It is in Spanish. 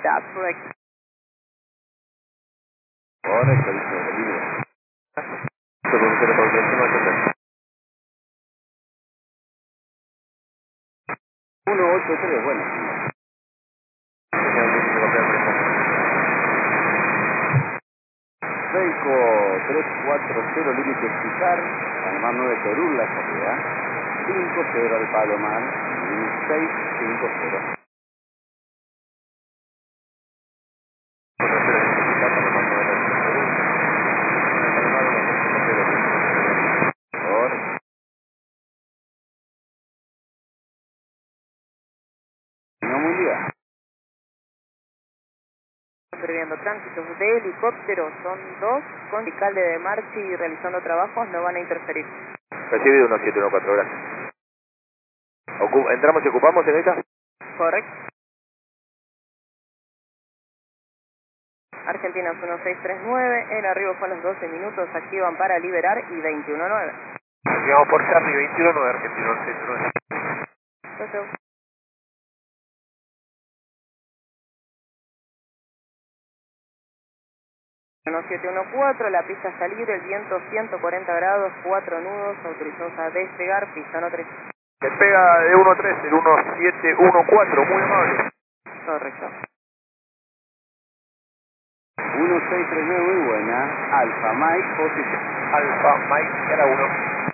That's correct. Correcto, dice el libro. Solo un 183, bueno. 6340 límite Picar, Panamá 9 Perú, la salida. 50 al Palomar, 650. No, muy bien. Previendo tránsitos de helicópteros, son 2 con alcalde de marcha y realizando trabajos, no van a interferir. Recibido 1714, gracias. ¿Entramos y ocupamos en esta? Correcto. Argentinas 1639, el arribo fue a los 12 minutos, activan para liberar y 21.9. Llegamos por Charlie 21.9, Argentino 1639. Entonces, 1714, la pista está libre, el viento 140 grados, 4 nudos, autorizados a despegar, pista no 3. Despega de 1.3, el 1714, muy amable. Correcto. 1639, muy buena. Alfa Mike, posición. Alfa Mike, era 1.